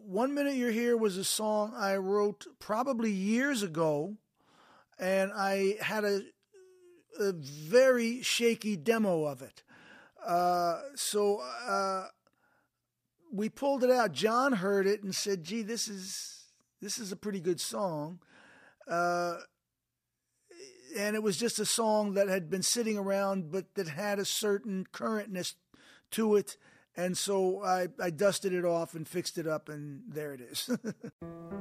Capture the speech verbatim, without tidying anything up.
One Minute You're Here was a song I wrote probably years ago, and I had a, a very shaky demo of it. Uh, so uh, we pulled it out. John heard it and said, gee, this is this is a pretty good song. Uh, and it was just a song that had been sitting around, but that had a certain currentness to it. And so I, I dusted it off and fixed it up, and there it is.